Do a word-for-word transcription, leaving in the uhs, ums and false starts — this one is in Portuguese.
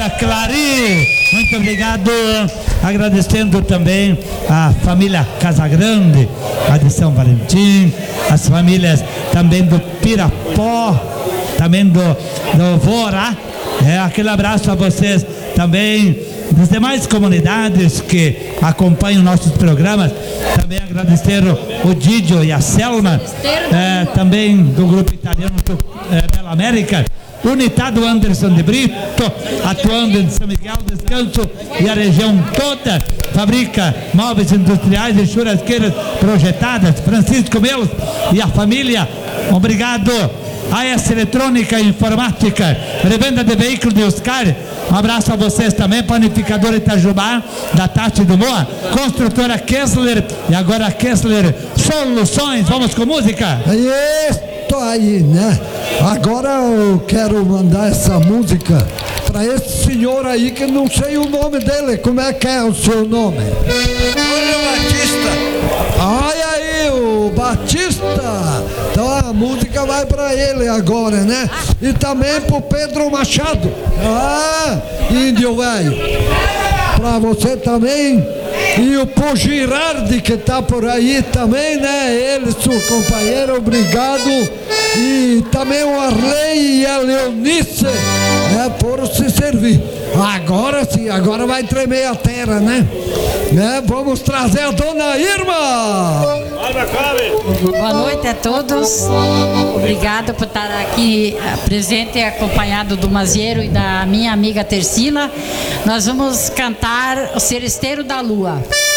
Dona Clari, muito obrigado. Agradecendo também a família Casagrande, a de São Valentim, as famílias também do Pirapó, também do, do Vorá. É, aquele abraço a vocês também, das demais comunidades que acompanham nossos programas. Também agradecer o, o Didio e a Selma, é, também do grupo italiano do, é, Bela América. Unidade Anderson de Brito, atuando em São Miguel, Descanso e a região toda. Fabrica móveis industriais e churrasqueiras projetadas. Francisco Melos e a família, obrigado. A S Eletrônica e Informática, revenda de veículos de Oscar. Um abraço a vocês também. Panificadora Itajubá, da Tati do Moa. Construtora Kessler e agora Kessler Soluções. Vamos com música? Isso aí, né? Agora eu quero mandar essa música para esse senhor aí que não sei o nome dele. Como é que é o seu nome? Antônio Batista. Olha aí, o Batista. Então a música vai para ele agora, né? E também pro Pedro Machado. Ah, índio velho. Para você também. E o Pô Girardi, que tá por aí também, né? Ele, seu companheiro, obrigado. E também o Arley e a Leonice, é, por se servir. Agora sim, agora vai tremer a terra, né? né? Vamos trazer a dona Irma. Boa noite a todos. Obrigado por estar aqui presente, acompanhado do Mazieiro e da minha amiga Tercila. Nós vamos cantar o Seresteiro da Lua.